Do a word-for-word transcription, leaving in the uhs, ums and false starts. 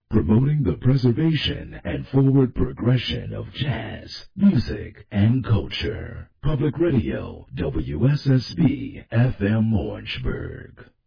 promoting the preservation and forward progression of jazz, music, and culture. Public Radio, W S S B F M Orangeburg.